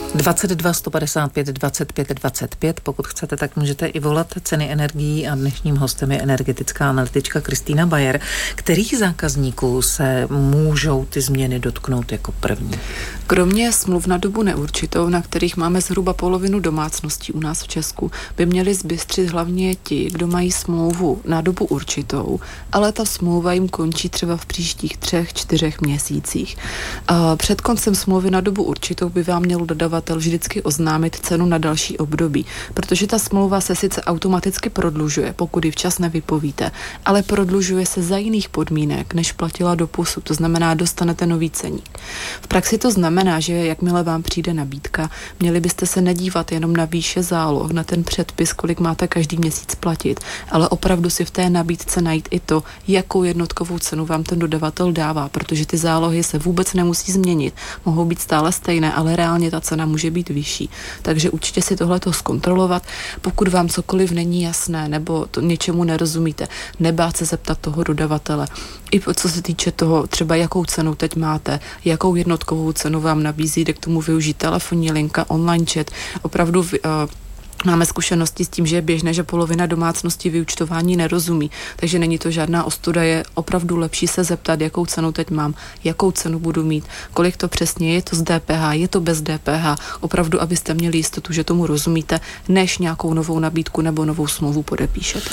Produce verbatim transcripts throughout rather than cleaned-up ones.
dvacet dva sto padesát pět dvacet pět dvacet pět, pokud chcete, tak můžete i volat. Ceny energií a dnešním hostem je energetická analytička Kristýna Bayer. Kterých zákazníků se můžou ty změny dotknout jako první? Kromě smluv na dobu neurčitou, na kterých máme zhruba polovinu domácností u nás v Česku, by měli zbystřit hlavně ti, kdo mají smlouvu na dobu určitou, ale ta smlouva jim končí třeba v příštích třech, čtyřech měsících. A před koncem smlouvy na dobu určitou by vám měl dodavatel vždycky oznámit cenu na další období, protože ta smlouva se sice automaticky prodlužuje, pokud ji včas nevypovíte, ale prodlužuje se za jiných podmínek, než platila doposud, to znamená, dostanete nový ceník. V praxi to znamená, že jakmile vám přijde nabídka, měli byste se nedívat jenom na výše záloh, na ten předpis, kolik máte každý měsíc platit, ale opravdu si v té nabídce najít i to, jakou jednotkovou cenu vám ten dodavatel dává, protože ty zálohy se vůbec nemusí změnit, mohou být stále stejné, ale reálně ta cena může být vyšší. Takže určitě si tohleto zkontrolovat. Pokud vám cokoliv není jasné nebo to něčemu nerozumíte, nebát se zeptat toho dodavatele. I co se týče toho, třeba jakou cenu teď máte, jakou jednotkovou cenu vám nabízí, jde k tomu využít telefonní linka, online chat. Opravdu uh, máme zkušenosti s tím, že je běžné, že polovina domácností vyúčtování nerozumí, takže není to žádná ostuda, je opravdu lepší se zeptat, jakou cenu teď mám, jakou cenu budu mít, kolik to přesně je, to z D P H, je to bez D P H, opravdu, abyste měli jistotu, že tomu rozumíte, než nějakou novou nabídku nebo novou smlouvu podepíšete.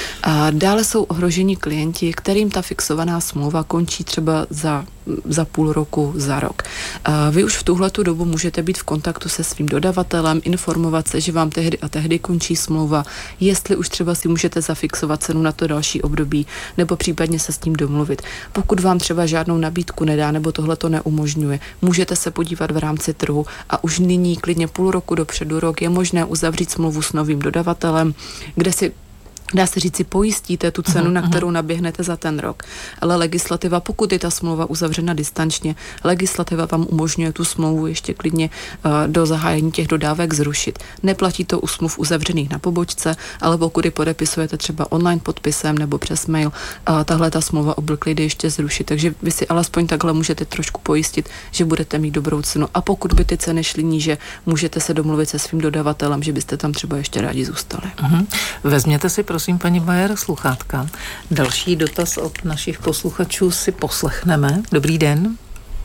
A dále jsou ohroženi klienti, kterým ta fixovaná smlouva končí třeba za za půl roku, za rok. Vy už v tuhletu dobu můžete být v kontaktu se svým dodavatelem, informovat se, že vám tehdy a tehdy končí smlouva, jestli už třeba si můžete zafixovat cenu na to další období, nebo případně se s tím domluvit. Pokud vám třeba žádnou nabídku nedá, nebo tohle to neumožňuje, můžete se podívat v rámci trhu a už nyní klidně půl roku dopředu, rok je možné uzavřít smlouvu s novým dodavatelem, kde si dá se říct, si pojistíte tu cenu, na kterou naběhnete za ten rok. Ale legislativa, pokud je ta smlouva uzavřena distančně, legislativa vám umožňuje tu smlouvu ještě klidně uh, do zahájení těch dodávek zrušit. Neplatí to u smluv uzavřených na pobočce, ale pokud ji podepisujete třeba online podpisem nebo přes mail, uh, tahle ta smlouva obvykle jde ještě zrušit. Takže vy si alespoň takhle můžete trošku pojistit, že budete mít dobrou cenu. A pokud by ty ceny šly níže, můžete se domluvit se svým dodavatelem, že byste tam třeba ještě rádi zůstali. Uh-huh. Vezměte si prosím, paní Bayer, sluchátka. Další dotaz od našich posluchačů si poslechneme. Dobrý den.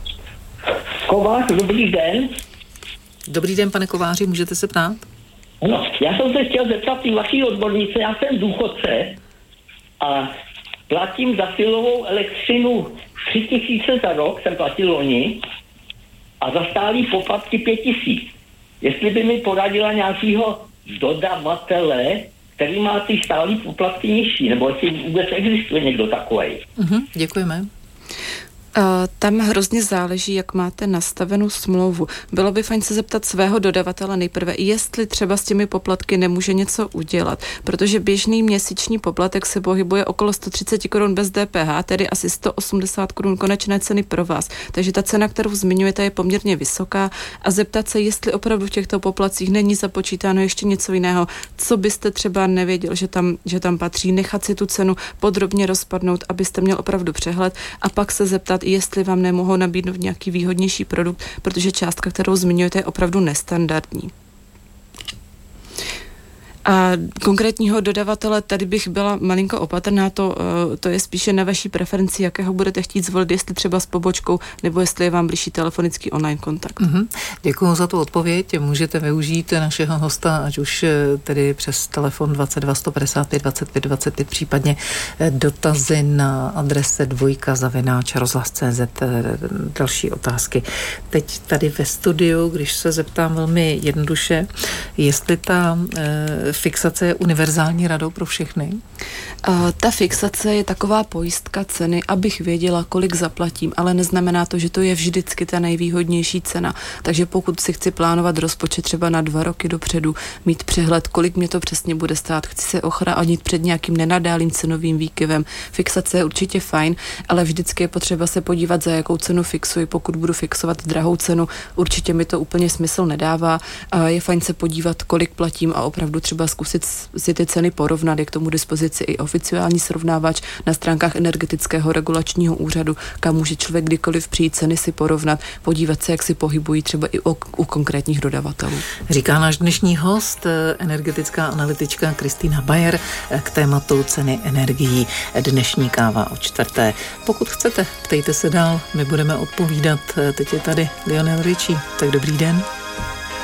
Kovář, dobrý den. Dobrý den, pane Kováři, můžete se ptát? No, já jsem se chtěl zeptat ty vaší odbornice, já jsem důchodce a platím za silovou elektřinu tři tisíce za rok, jsem platil loni, a za stálý poplatky pět tisíc. Jestli by mi poradila nějakýho dodavatele, který má ty stálý poplatky nižší, nebo jestli vůbec existuje někdo takovej. Uh-huh, děkujeme. Uh, tam hrozně záleží, jak máte nastavenou smlouvu. Bylo by fajn se zeptat svého dodavatele nejprve, jestli třeba s těmi poplatky nemůže něco udělat, protože běžný měsíční poplatek se pohybuje okolo sto třicet korun bez D P H, tedy asi sto osmdesát korun konečné ceny pro vás. Takže ta cena, kterou zmiňujete, je poměrně vysoká a zeptat se, jestli opravdu v těchto poplatcích není započítáno ještě něco jiného, co byste třeba nevěděl, že tam, že tam patří, nechat si tu cenu podrobně rozpadnout, abyste měl opravdu přehled a pak se zeptat, jestli vám nemohou nabídnout nějaký výhodnější produkt, protože částka, kterou zmiňujete, je opravdu nestandardní. A konkrétního dodavatele tady bych byla malinko opatrná, to, to je spíše na vaší preferenci, jakého budete chtít zvolit, jestli třeba s pobočkou, nebo jestli je vám blížší telefonický online kontakt. Mm-hmm. Děkuji za tu odpověď. Můžete využít našeho hosta, ať už tedy přes telefon dvacet dva sto padesát pět dvacet pět dvacet pět, případně dotazy na adrese dvojka zavináč rozhlas tečka cé zet, další otázky. Teď tady ve studiu, když se zeptám velmi jednoduše, jestli ta fixace je univerzální radou pro všechny? Uh, ta fixace je taková pojistka ceny, abych věděla, kolik zaplatím, ale neznamená to, že to je vždycky ta nejvýhodnější cena. Takže pokud si chci plánovat rozpočet třeba na dva roky dopředu, mít přehled, kolik mě to přesně bude stát, chci se ochránit před nějakým nenadálým cenovým výkyvem. Fixace je určitě fajn, ale vždycky je potřeba se podívat, za jakou cenu fixuji. Pokud budu fixovat drahou cenu, určitě mi to úplně smysl nedává. Uh, je fajn se podívat, kolik platím a opravdu třeba třeba zkusit si ty ceny porovnat, je k tomu dispozici i oficiální srovnávač na stránkách Energetického regulačního úřadu, kam může člověk kdykoliv přijít ceny si porovnat, podívat se, jak si pohybují třeba i o, u konkrétních dodavatelů. Říká náš dnešní host, energetická analytička Kristýna Bayer k tématu ceny energií. Dnešní káva o čtvrté. Pokud chcete, ptejte se dál, my budeme odpovídat. Teď je tady Lionel Richie, tak dobrý den.